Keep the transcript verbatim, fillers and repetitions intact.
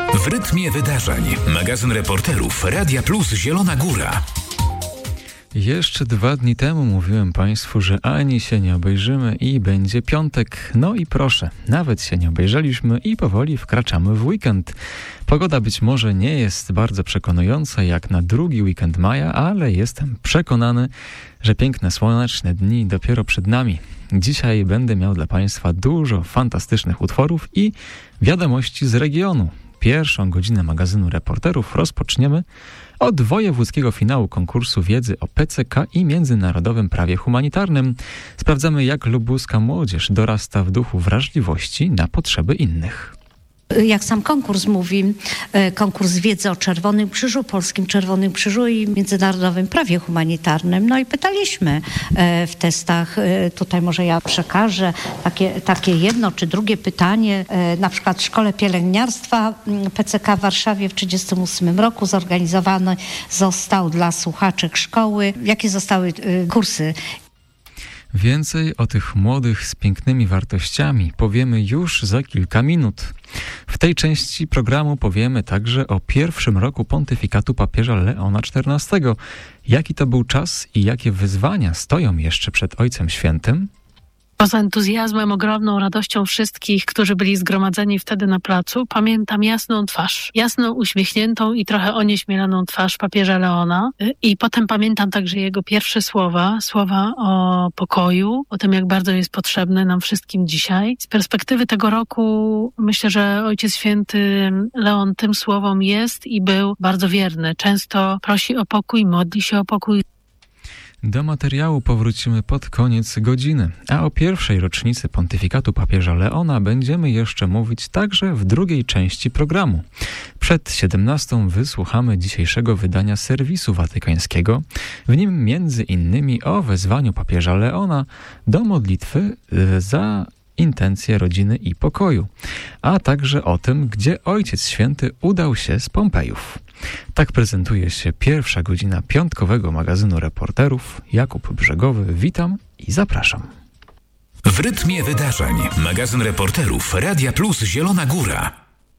W rytmie wydarzeń. Magazyn reporterów Radia Plus Zielona Góra. Jeszcze dwa dni temu mówiłem Państwu, że ani się nie obejrzymy i będzie piątek. No i proszę, nawet się nie obejrzeliśmy i powoli wkraczamy w weekend. Pogoda być może nie jest bardzo przekonująca jak na drugi weekend maja, ale jestem przekonany, że piękne słoneczne dni dopiero przed nami. Dzisiaj będę miał dla Państwa dużo fantastycznych utworów i wiadomości z regionu. Pierwszą godzinę magazynu reporterów rozpoczniemy od wojewódzkiego finału konkursu wiedzy o P C K i międzynarodowym prawie humanitarnym. Sprawdzamy, jak lubuska młodzież dorasta w duchu wrażliwości na potrzeby innych. Jak sam konkurs mówi, konkurs wiedzy o Czerwonym Krzyżu, Polskim Czerwonym Krzyżu i międzynarodowym prawie humanitarnym. No i pytaliśmy w testach, tutaj może ja przekażę takie, takie jedno czy drugie pytanie. Na przykład w Szkole Pielęgniarstwa P C K w Warszawie w tysiąc dziewięćset trzydziestym ósmym roku zorganizowany został dla słuchaczek szkoły. Jakie zostały kursy? Więcej o tych młodych z pięknymi wartościami powiemy już za kilka minut. W tej części programu powiemy także o pierwszym roku pontyfikatu papieża Leona czternastego. Jaki to był czas i jakie wyzwania stoją jeszcze przed Ojcem Świętym? Poza entuzjazmem, ogromną radością wszystkich, którzy byli zgromadzeni wtedy na placu, pamiętam jasną twarz, jasną, uśmiechniętą i trochę onieśmieloną twarz papieża Leona. I potem pamiętam także jego pierwsze słowa, słowa o pokoju, o tym, jak bardzo jest potrzebny nam wszystkim dzisiaj. Z perspektywy tego roku myślę, że Ojciec Święty Leon tym słowom jest i był bardzo wierny. Często prosi o pokój, modli się o pokój. Do materiału powrócimy pod koniec godziny, a o pierwszej rocznicy pontyfikatu papieża Leona będziemy jeszcze mówić także w drugiej części programu. Przed siedemnastą wysłuchamy dzisiejszego wydania serwisu watykańskiego, w nim między innymi o wezwaniu papieża Leona do modlitwy za intencje rodziny i pokoju, a także o tym, gdzie Ojciec Święty udał się z Pompejów. Tak prezentuje się pierwsza godzina piątkowego magazynu reporterów. Jakub Brzegowy, witam i zapraszam. W rytmie wydarzeń. Magazyn reporterów Radia Plus Zielona Góra.